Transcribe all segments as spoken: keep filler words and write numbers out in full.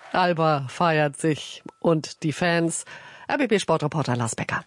Alba feiert sich und die Fans. R B B-Sportreporter Lars Becker.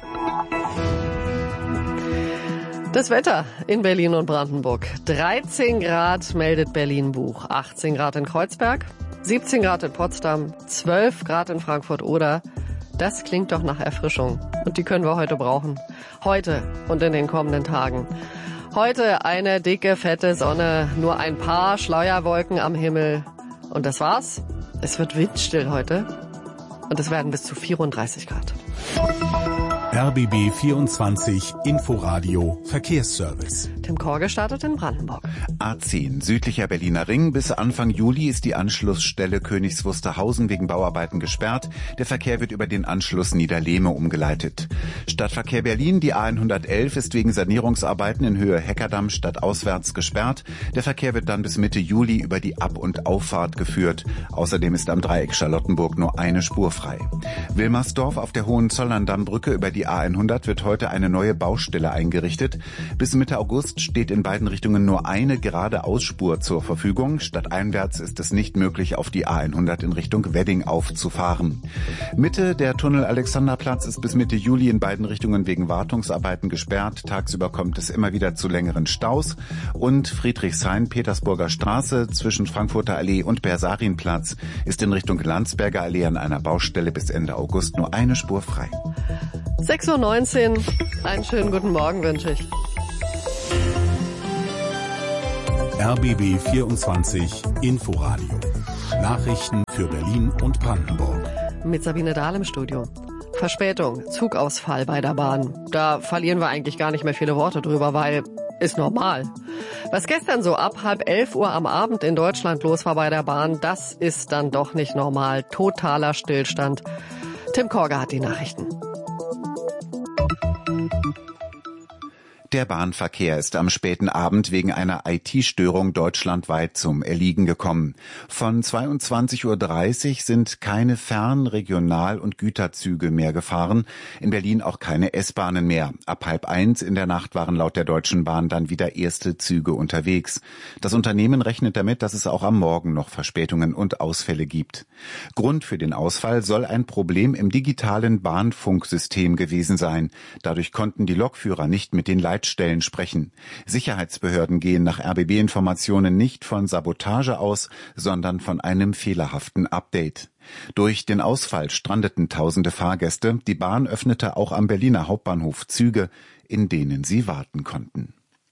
Das Wetter in Berlin und Brandenburg. dreizehn Grad meldet Berlin-Buch, achtzehn Grad in Kreuzberg, siebzehn Grad in Potsdam, zwölf Grad in Frankfurt-Oder. Das klingt doch nach Erfrischung. Und die können wir heute brauchen. Heute und in den kommenden Tagen. Heute eine dicke, fette Sonne, nur ein paar Schleuerwolken am Himmel. Und das war's. Es wird windstill heute. Und es werden bis zu vierunddreißig Grad. R B B vierundzwanzig Inforadio Verkehrsservice. Tim Korge startet in Brandenburg. A zehn, südlicher Berliner Ring. Bis Anfang Juli ist die Anschlussstelle Königs Wusterhausen wegen Bauarbeiten gesperrt. Der Verkehr wird über den Anschluss Niederlehme umgeleitet. Stadtverkehr Berlin, die A hundertelf ist wegen Sanierungsarbeiten in Höhe Heckerdamm stadtauswärts gesperrt. Der Verkehr wird dann bis Mitte Juli über die Ab- und Auffahrt geführt. Außerdem ist am Dreieck Charlottenburg nur eine Spur frei. Wilmersdorf auf der Hohenzollern-Damm-Brücke über die A hundert wird heute eine neue Baustelle eingerichtet. Bis Mitte August steht in beiden Richtungen nur eine gerade Ausspur zur Verfügung. Stadteinwärts ist es nicht möglich, auf die A hundert in Richtung Wedding aufzufahren. Mitte der Tunnel Alexanderplatz ist bis Mitte Juli in beiden Richtungen wegen Wartungsarbeiten gesperrt. Tagsüber kommt es immer wieder zu längeren Staus. Und Friedrichshain-Petersburger Straße zwischen Frankfurter Allee und Bersarinplatz ist in Richtung Landsberger Allee an einer Baustelle bis Ende August nur eine Spur frei. sechs Uhr neunzehn. Einen schönen guten Morgen wünsche ich. R B B vierundzwanzig Inforadio. Nachrichten für Berlin und Brandenburg. Mit Sabine Dahl im Studio. Verspätung, Zugausfall bei der Bahn. Da verlieren wir eigentlich gar nicht mehr viele Worte drüber, weil ist normal. Was gestern so ab halb elf Uhr am Abend in Deutschland los war bei der Bahn, das ist dann doch nicht normal. Totaler Stillstand. Tim Korge hat die Nachrichten. Der Bahnverkehr ist am späten Abend wegen einer I T-Störung deutschlandweit zum Erliegen gekommen. Von zweiundzwanzig Uhr dreißig sind keine Fern-, Regional- und Güterzüge mehr gefahren. In Berlin auch keine S-Bahnen mehr. Ab halb eins in der Nacht waren laut der Deutschen Bahn dann wieder erste Züge unterwegs. Das Unternehmen rechnet damit, dass es auch am Morgen noch Verspätungen und Ausfälle gibt. Grund für den Ausfall soll ein Problem im digitalen Bahnfunksystem gewesen sein. Dadurch konnten die Lokführer nicht mit den Leitstellen Stellen sprechen. Sicherheitsbehörden gehen nach R B B-Informationen nicht von Sabotage aus, sondern von einem fehlerhaften Update. Durch den Ausfall strandeten tausende Fahrgäste. Die Bahn öffnete auch am Berliner Hauptbahnhof Züge, in denen sie warten konnten.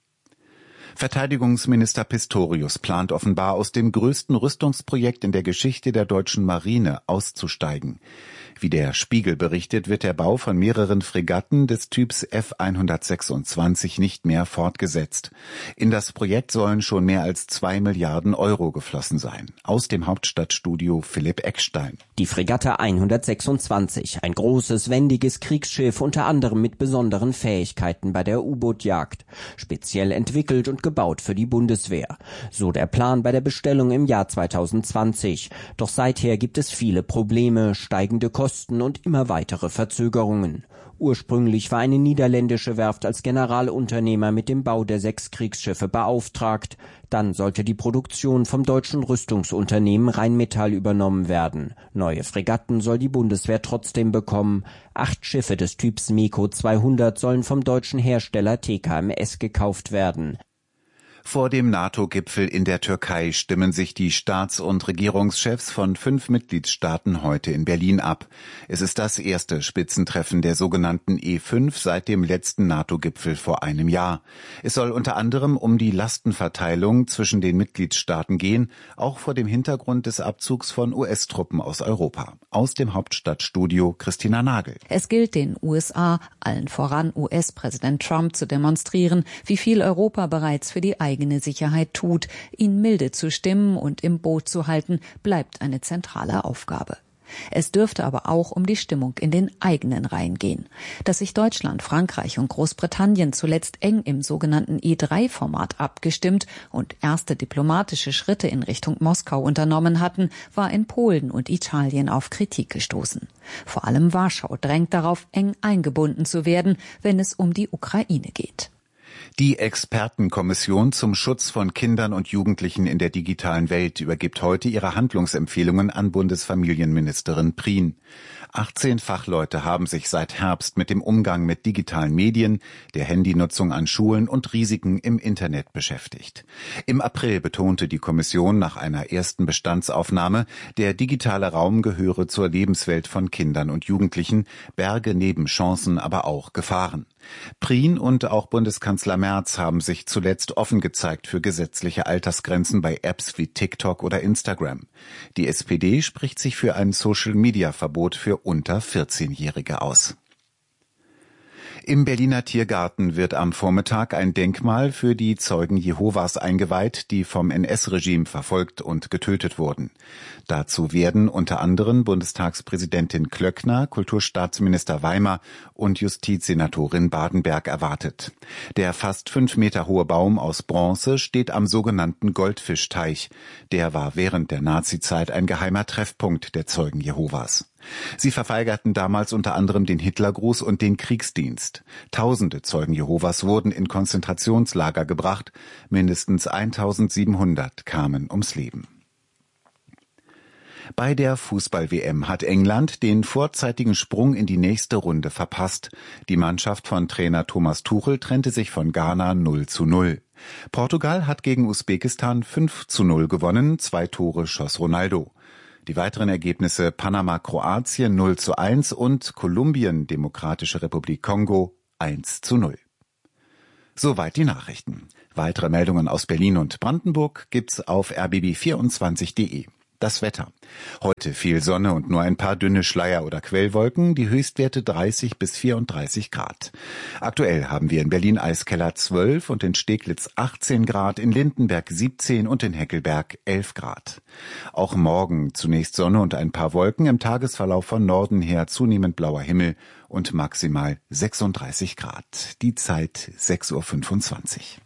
Verteidigungsminister Pistorius plant offenbar aus dem größten Rüstungsprojekt in der Geschichte der deutschen Marine auszusteigen. Wie der Spiegel berichtet, wird der Bau von mehreren Fregatten des Typs F hundertsechsundzwanzig nicht mehr fortgesetzt. In das Projekt sollen schon mehr als zwei Milliarden Euro geflossen sein. Aus dem Hauptstadtstudio Philipp Eckstein. Die Fregatte hundertsechsundzwanzig, ein großes, wendiges Kriegsschiff, unter anderem mit besonderen Fähigkeiten bei der U-Boot-Jagd. Speziell entwickelt und gebaut für die Bundeswehr. So der Plan bei der Bestellung im Jahr zweitausendzwanzig. Doch seither gibt es viele Probleme, steigende Kosten und immer weitere Verzögerungen. Ursprünglich war eine niederländische Werft als Generalunternehmer mit dem Bau der sechs Kriegsschiffe beauftragt. Dann sollte die Produktion vom deutschen Rüstungsunternehmen Rheinmetall übernommen werden. Neue Fregatten soll die Bundeswehr trotzdem bekommen. Acht Schiffe des Typs MEKO zweihundert sollen vom deutschen Hersteller T K M S gekauft werden. Vor dem NATO-Gipfel in der Türkei stimmen sich die Staats- und Regierungschefs von fünf Mitgliedstaaten heute in Berlin ab. Es ist das erste Spitzentreffen der sogenannten E fünf seit dem letzten NATO-Gipfel vor einem Jahr. Es soll unter anderem um die Lastenverteilung zwischen den Mitgliedstaaten gehen, auch vor dem Hintergrund des Abzugs von U S-Truppen aus Europa. Aus dem Hauptstadtstudio Christina Nagel. Es gilt den U S A, allen voran U S-Präsident Trump, zu demonstrieren, wie viel Europa bereits für die eigene Sicherheit tut. Ihn milde zu stimmen und im Boot zu halten, bleibt eine zentrale Aufgabe. Es dürfte aber auch um die Stimmung in den eigenen Reihen gehen. Dass sich Deutschland, Frankreich und Großbritannien zuletzt eng im sogenannten E drei Format abgestimmt und erste diplomatische Schritte in Richtung Moskau unternommen hatten, war in Polen und Italien auf Kritik gestoßen. Vor allem Warschau drängt darauf, eng eingebunden zu werden, wenn es um die Ukraine geht. Die Expertenkommission zum Schutz von Kindern und Jugendlichen in der digitalen Welt übergibt heute ihre Handlungsempfehlungen an Bundesfamilienministerin Prien. achtzehn Fachleute haben sich seit Herbst mit dem Umgang mit digitalen Medien, der Handynutzung an Schulen und Risiken im Internet beschäftigt. Im April betonte die Kommission nach einer ersten Bestandsaufnahme, der digitale Raum gehöre zur Lebenswelt von Kindern und Jugendlichen, berge neben Chancen aber auch Gefahren. Prien und auch Bundeskanzler Merz haben sich zuletzt offen gezeigt für gesetzliche Altersgrenzen bei Apps wie TikTok oder Instagram. Die S P D spricht sich für ein Social-Media-Verbot für unter vierzehnjährige aus. Im Berliner Tiergarten wird am Vormittag ein Denkmal für die Zeugen Jehovas eingeweiht, die vom N S-Regime verfolgt und getötet wurden. Dazu werden unter anderem Bundestagspräsidentin Klöckner, Kulturstaatsminister Weimer und Justizsenatorin Badenberg erwartet. Der fast fünf Meter hohe Baum aus Bronze steht am sogenannten Goldfischteich. Der war während der Nazizeit ein geheimer Treffpunkt der Zeugen Jehovas. Sie verweigerten damals unter anderem den Hitlergruß und den Kriegsdienst. Tausende Zeugen Jehovas wurden in Konzentrationslager gebracht, mindestens eintausendsiebenhundert kamen ums Leben. Bei der Fußball-W M hat England den vorzeitigen Sprung in die nächste Runde verpasst. Die Mannschaft von Trainer Thomas Tuchel trennte sich von Ghana null zu null. Portugal hat gegen Usbekistan fünf zu null gewonnen, zwei Tore schoss Ronaldo. Die weiteren Ergebnisse Panama-Kroatien null zu eins und Kolumbien-Demokratische Republik Kongo eins zu null. Soweit die Nachrichten. Weitere Meldungen aus Berlin und Brandenburg gibt's auf r b b vierundzwanzig punkt de. Das Wetter. Heute viel Sonne und nur ein paar dünne Schleier- oder Quellwolken, die Höchstwerte dreißig bis vierunddreißig Grad. Aktuell haben wir in Berlin Eiskeller zwölf und in Steglitz achtzehn Grad, in Lindenberg siebzehn und in Heckelberg elf Grad. Auch morgen zunächst Sonne und ein paar Wolken, im Tagesverlauf von Norden her zunehmend blauer Himmel und maximal sechsunddreißig Grad. Die Zeit sechs Uhr fünfundzwanzig.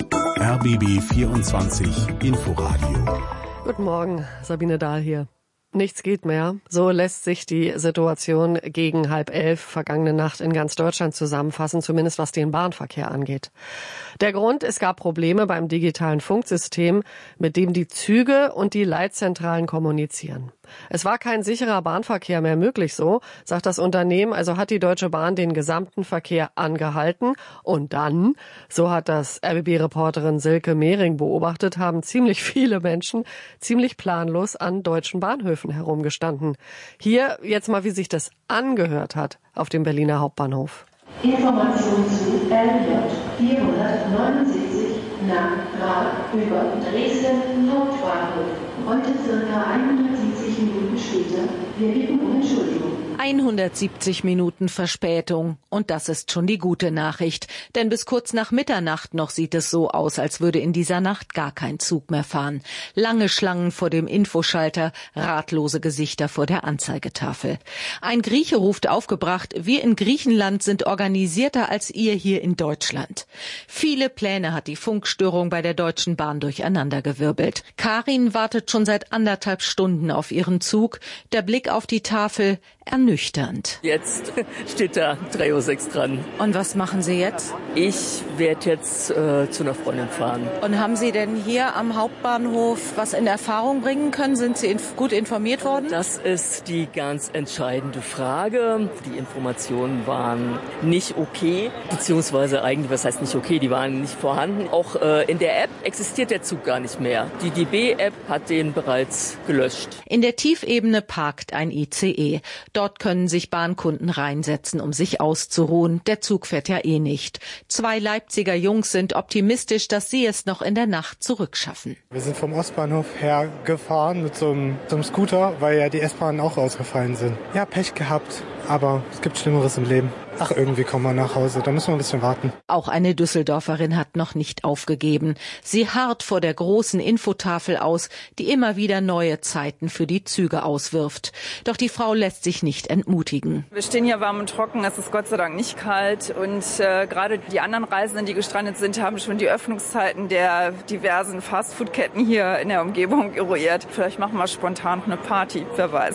R B B vierundzwanzig Inforadio. Guten Morgen, Sabine Dahl hier. Nichts geht mehr. So lässt sich die Situation gegen halb elf vergangene Nacht in ganz Deutschland zusammenfassen, zumindest was den Bahnverkehr angeht. Der Grund, es gab Probleme beim digitalen Funksystem, mit dem die Züge und die Leitzentralen kommunizieren. Es war kein sicherer Bahnverkehr mehr möglich, so sagt das Unternehmen. Also hat die Deutsche Bahn den gesamten Verkehr angehalten. Und dann, so hat das R B B-Reporterin Silke Mehring beobachtet, haben ziemlich viele Menschen ziemlich planlos an deutschen Bahnhöfen herumgestanden. Hier jetzt mal, wie sich das angehört hat auf dem Berliner Hauptbahnhof. Information zu R J vierhundertneunundsiebzig nach Prag über Dresden Hauptbahnhof. Heute circa hundertsiebzig Minuten später. Wir bitten um Entschuldigung. hundertsiebzig Minuten Verspätung. Und das ist schon die gute Nachricht. Denn bis kurz nach Mitternacht noch sieht es so aus, als würde in dieser Nacht gar kein Zug mehr fahren. Lange Schlangen vor dem Infoschalter, ratlose Gesichter vor der Anzeigetafel. Ein Grieche ruft aufgebracht, wir in Griechenland sind organisierter als ihr hier in Deutschland. Viele Pläne hat die Funkstörung bei der Deutschen Bahn durcheinandergewirbelt. Karin wartet schon seit anderthalb Stunden auf ihren Zug. Der Blick auf die Tafel ernüchternd. Jetzt steht da drei Uhr sechs dran. Und was machen Sie jetzt? Ich werde jetzt äh, zu einer Freundin fahren. Und haben Sie denn hier am Hauptbahnhof was in Erfahrung bringen können? Sind Sie inf- gut informiert worden? Das ist die ganz entscheidende Frage. Die Informationen waren nicht okay, beziehungsweise eigentlich, was heißt nicht okay, die waren nicht vorhanden. Auch äh, in der App existiert der Zug gar nicht mehr. Die D B-App hat den bereits gelöscht. In der Tiefebene parkt ein I C E. Dort können sich Bahnkunden reinsetzen, um sich auszuruhen. Der Zug fährt ja eh nicht. Zwei Leipziger Jungs sind optimistisch, dass sie es noch in der Nacht zurückschaffen. Wir sind vom Ostbahnhof her gefahren mit so einem, so einem Scooter, weil ja die S-Bahnen auch ausgefallen sind. Ja, Pech gehabt, aber es gibt Schlimmeres im Leben. Ach, irgendwie kommen wir nach Hause, da müssen wir ein bisschen warten. Auch eine Düsseldorferin hat noch nicht aufgegeben. Sie harrt vor der großen Infotafel aus, die immer wieder neue Zeiten für die Züge auswirft. Doch die Frau lässt sich nicht entmutigen. Wir stehen hier warm und trocken, es ist Gott sei Dank nicht kalt. Und äh, gerade die anderen Reisenden, die gestrandet sind, haben schon die Öffnungszeiten der diversen Fastfood-Ketten hier in der Umgebung eruiert. Vielleicht machen wir spontan noch eine Party, wer weiß.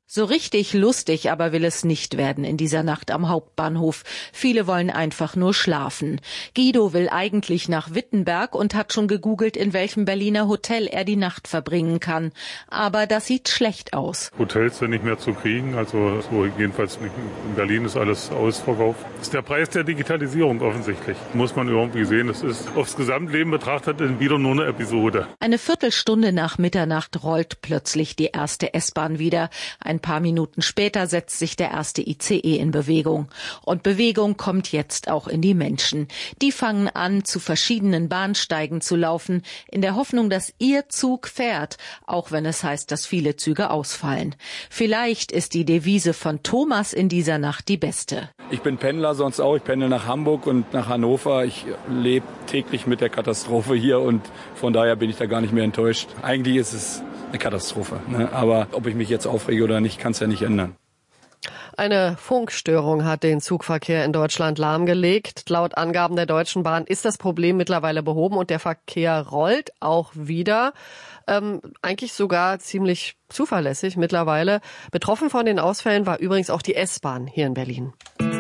So richtig lustig aber will es nicht werden in dieser Nacht am Hauptbahnhof. Viele wollen einfach nur schlafen. Guido will eigentlich nach Wittenberg und hat schon gegoogelt, in welchem Berliner Hotel er die Nacht verbringen kann. Aber das sieht schlecht aus. Hotels sind nicht mehr zu kriegen, also so jedenfalls nicht. In Berlin ist alles ausverkauft. Das ist der Preis der Digitalisierung offensichtlich. Muss man irgendwie sehen, es ist aufs Gesamtleben betrachtet wieder nur eine Episode. Eine Viertelstunde nach Mitternacht rollt plötzlich die erste S-Bahn wieder. Ein paar Minuten später setzt sich der erste I C E in Bewegung. Und Bewegung kommt jetzt auch in die Menschen. Die fangen an, zu verschiedenen Bahnsteigen zu laufen, in der Hoffnung, dass ihr Zug fährt, auch wenn es heißt, dass viele Züge ausfallen. Vielleicht ist die Devise von Thomas in dieser Nacht die beste. Ich bin Pendler sonst auch. Ich pendel nach Hamburg und nach Hannover. Ich lebe täglich mit der Katastrophe hier und von daher bin ich da gar nicht mehr enttäuscht. Eigentlich ist es eine Katastrophe, ne? Aber ob ich mich jetzt aufrege oder nicht, kann es ja nicht ändern. Eine Funkstörung hat den Zugverkehr in Deutschland lahmgelegt. Laut Angaben der Deutschen Bahn ist das Problem mittlerweile behoben und der Verkehr rollt auch wieder. Ähm, eigentlich sogar ziemlich zuverlässig mittlerweile. Betroffen von den Ausfällen war übrigens auch die S-Bahn hier in Berlin.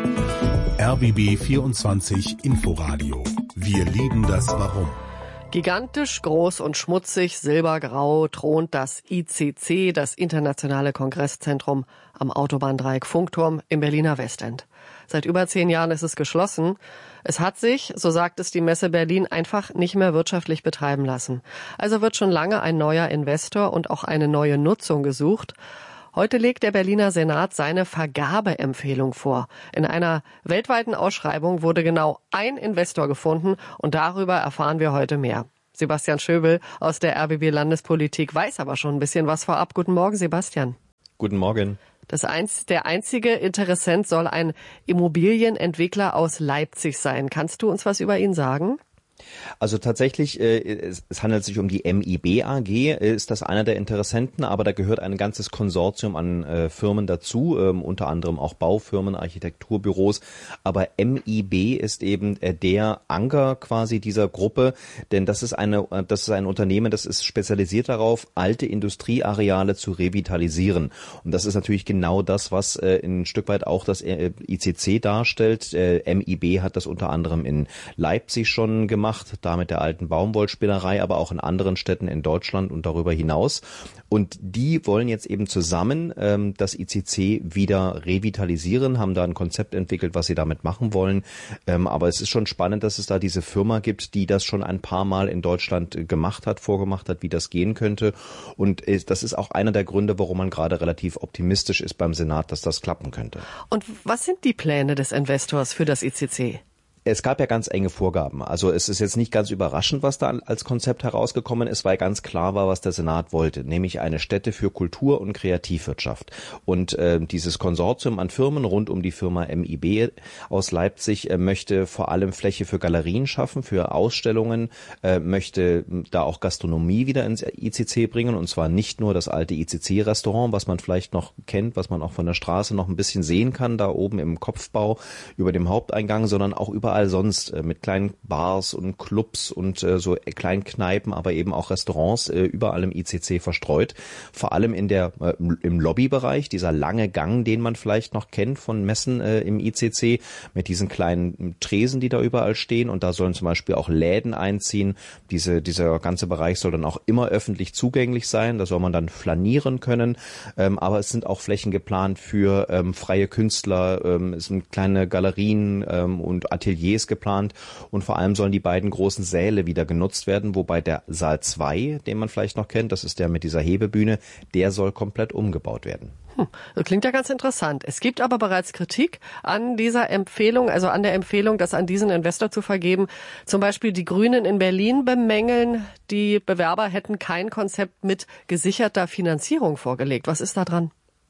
R B B vierundzwanzig Inforadio. Wir lieben das Warum. Gigantisch, groß und schmutzig, silbergrau thront das I C C, das Internationale Kongresszentrum am Autobahndreieck Funkturm im Berliner Westend. Seit über zehn Jahren ist es geschlossen. Es hat sich, so sagt es die Messe Berlin, einfach nicht mehr wirtschaftlich betreiben lassen. Also wird schon lange ein neuer Investor und auch eine neue Nutzung gesucht. Heute legt der Berliner Senat seine Vergabeempfehlung vor. In einer weltweiten Ausschreibung wurde genau ein Investor gefunden und darüber erfahren wir heute mehr. Sebastian Schöbel aus der R B B Landespolitik weiß aber schon ein bisschen was vorab. Guten Morgen, Sebastian. Guten Morgen. Das einz, der einzige Interessent soll ein Immobilienentwickler aus Leipzig sein. Kannst du uns was über ihn sagen? Also tatsächlich, äh, es, es handelt sich um die M I B A G, äh, ist das einer der Interessenten, aber da gehört ein ganzes Konsortium an äh, Firmen dazu, äh, unter anderem auch Baufirmen, Architekturbüros, aber M I B ist eben äh, der Anker quasi dieser Gruppe, denn das ist eine, äh, das ist ein Unternehmen, das ist spezialisiert darauf, alte Industrieareale zu revitalisieren. Und das ist natürlich genau das, was äh, ein Stück weit auch das äh, I C C darstellt. Äh, M I B hat das unter anderem in Leipzig schon gemacht. Gemacht, da mit der alten Baumwollspinnerei, aber auch in anderen Städten in Deutschland und darüber hinaus. Und die wollen jetzt eben zusammen ähm, das I C C wieder revitalisieren, haben da ein Konzept entwickelt, was sie damit machen wollen. Ähm, aber es ist schon spannend, dass es da diese Firma gibt, die das schon ein paar Mal in Deutschland äh, gemacht hat, vorgemacht hat, wie das gehen könnte. Und äh, das ist auch einer der Gründe, warum man gerade relativ optimistisch ist beim Senat, dass das klappen könnte. Und was sind die Pläne des Investors für das I C C? Es gab ja ganz enge Vorgaben. Also es ist jetzt nicht ganz überraschend, was da als Konzept herausgekommen ist, weil ganz klar war, was der Senat wollte, nämlich eine Stätte für Kultur- und Kreativwirtschaft. Und äh, dieses Konsortium an Firmen rund um die Firma M I B aus Leipzig äh, möchte vor allem Fläche für Galerien schaffen, für Ausstellungen, äh, möchte da auch Gastronomie wieder ins I C C bringen, und zwar nicht nur das alte I C C-Restaurant, was man vielleicht noch kennt, was man auch von der Straße noch ein bisschen sehen kann, da oben im Kopfbau über dem Haupteingang, sondern auch über überall sonst äh, mit kleinen Bars und Clubs und äh, so kleinen Kneipen, aber eben auch Restaurants äh, überall im I C C verstreut. Vor allem in der äh, im Lobbybereich, dieser lange Gang, den man vielleicht noch kennt von Messen äh, im I C C, mit diesen kleinen Tresen, die da überall stehen, und da sollen zum Beispiel auch Läden einziehen. Diese, dieser ganze Bereich soll dann auch immer öffentlich zugänglich sein, da soll man dann flanieren können, ähm, aber es sind auch Flächen geplant für ähm, freie Künstler, ähm, es sind kleine Galerien ähm, und Ateliers geplant, und vor allem sollen die beiden großen Säle wieder genutzt werden, wobei der Saal zwei, den man vielleicht noch kennt, das ist der mit dieser Hebebühne, der soll komplett umgebaut werden. Hm, das klingt ja ganz interessant. Es gibt aber bereits Kritik an dieser Empfehlung, also an der Empfehlung, das an diesen Investor zu vergeben. Zum Beispiel die Grünen in Berlin bemängeln, die Bewerber hätten kein Konzept mit gesicherter Finanzierung vorgelegt. Was ist da dran?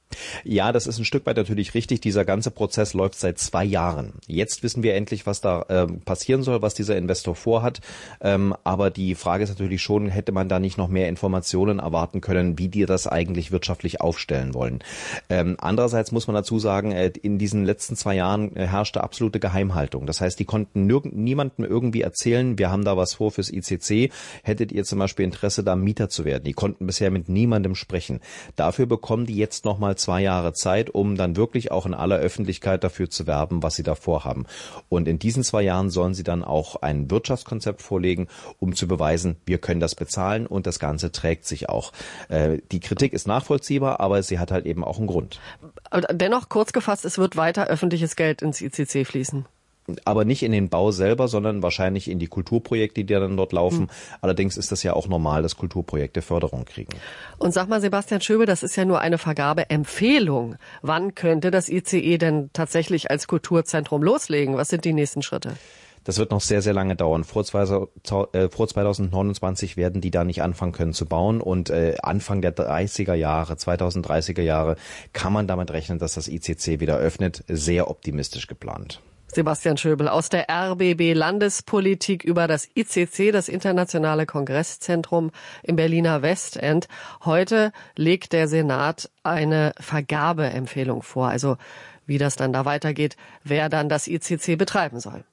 Ja, das ist ein Stück weit natürlich richtig. Dieser ganze Prozess läuft seit zwei Jahren. Jetzt wissen wir endlich, was da ähm, passieren soll, was dieser Investor vorhat. Ähm, aber die Frage ist natürlich schon, hätte man da nicht noch mehr Informationen erwarten können, wie die das eigentlich wirtschaftlich aufstellen wollen. Ähm, andererseits muss man dazu sagen, äh, in diesen letzten zwei Jahren äh, herrschte absolute Geheimhaltung. Das heißt, die konnten nirg- niemandem irgendwie erzählen, wir haben da was vor fürs I C C. Hättet ihr zum Beispiel Interesse, da Mieter zu werden? Die konnten bisher mit niemandem sprechen. Dafür bekommen die jetzt nochmal zwei Jahre Zeit, um dann wirklich auch in aller Öffentlichkeit dafür zu werben, was sie da vorhaben. Und in diesen zwei Jahren sollen sie dann auch ein Wirtschaftskonzept vorlegen, um zu beweisen, wir können das bezahlen und das Ganze trägt sich auch. Äh, die Kritik ist nachvollziehbar, aber sie hat halt eben auch einen Grund. Dennoch kurz gefasst, es wird weiter öffentliches Geld ins I C C fließen. Aber nicht in den Bau selber, sondern wahrscheinlich in die Kulturprojekte, die dann dort laufen. Mhm. Allerdings ist das ja auch normal, dass Kulturprojekte Förderung kriegen. Und sag mal, Sebastian Schöbel, das ist ja nur eine Vergabeempfehlung. Wann könnte das I C E denn tatsächlich als Kulturzentrum loslegen? Was sind die nächsten Schritte? Das wird noch sehr, sehr lange dauern. Vor zweitausendneunundzwanzig werden die da nicht anfangen können zu bauen. Und äh, Anfang der dreißiger Jahre, zweitausenddreißiger Jahre, kann man damit rechnen, dass das I C C wieder öffnet. Sehr optimistisch geplant. Sebastian Schöbel aus der R B B Landespolitik über das I C C, das Internationale Kongresszentrum im Berliner Westend. Heute legt der Senat eine Vergabeempfehlung vor, also wie das dann da weitergeht, wer dann das I C C betreiben soll.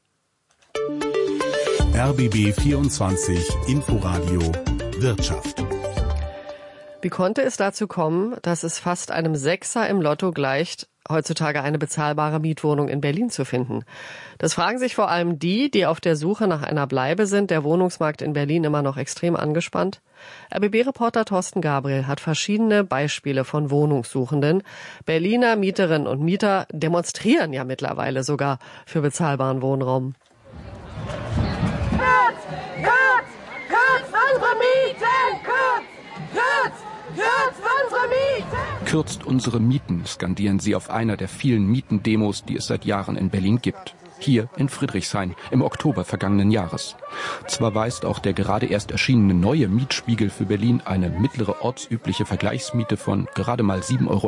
R B B vierundzwanzig Inforadio Wirtschaft. Wie konnte es dazu kommen, dass es fast einem Sechser im Lotto gleicht, heutzutage eine bezahlbare Mietwohnung in Berlin zu finden? Das fragen sich vor allem die, die auf der Suche nach einer Bleibe sind. Der Wohnungsmarkt in Berlin immer noch extrem angespannt. R B B-Reporter Thorsten Gabriel hat verschiedene Beispiele von Wohnungssuchenden. Berliner Mieterinnen und Mieter demonstrieren ja mittlerweile sogar für bezahlbaren Wohnraum. Kürzt! Kürzt! Kürzt unsere Mieten! Kürzt! Kürzt! Kürzt unsere Mieten! Kürzt unsere Mieten, skandieren sie auf einer der vielen Mietendemos, die es seit Jahren in Berlin gibt. Hier in Friedrichshain im Oktober vergangenen Jahres. Zwar weist auch der gerade erst erschienene neue Mietspiegel für Berlin eine mittlere ortsübliche Vergleichsmiete von gerade mal sieben Euro